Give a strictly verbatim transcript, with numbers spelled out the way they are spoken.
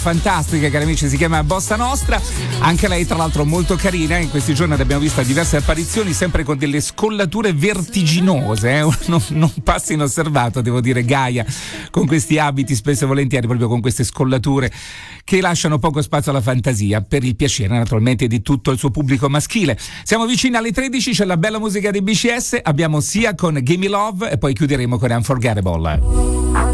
fantastica, cari amici, si chiama Bossa Nostra, anche lei tra l'altro molto carina. In questi giorni l'abbiamo vista diverse apparizioni, sempre con delle scollature vertiginose, eh? non, non passa inosservato, devo dire, Gaia, con questi abiti spesso e volentieri, proprio con queste scollature che lasciano poco spazio alla fantasia, per il piacere naturalmente di tutto il suo pubblico maschile. Siamo vicini alle tredici, c'è la bella musica di B C S, abbiamo sia con Gimme Love e poi chiuderemo con Unforgettable.